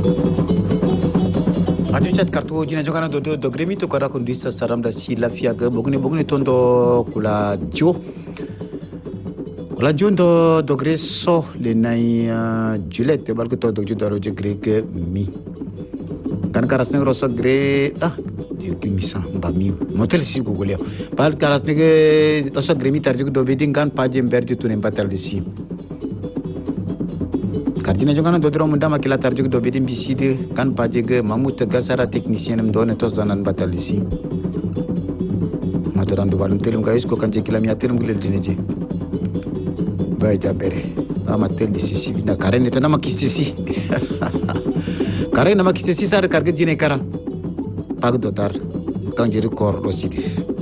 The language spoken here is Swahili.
Aduchat kartu jina jongana do gremi to kara kondisa saram da sila fiaga bogni tondo kula jo do gre so le nai julet bal ko to do ju daro je greg mi kan karas ne rosa gre di misa mbami motel si google bal karas ne rosa gremi tarju do bedin kan paje berti tunen batal disi Kardina jongana dodro munda makila tarjuk do bedin biside kan pajege mamut gasara technicien em done tos donan batalisi matoran do balum telum guys ko kanje kila miatel ngulel dineje baita bere amatel disi bina karen etana makisisi karen makisisi sar karge jine kara pag dotar kanjeri kor rosidif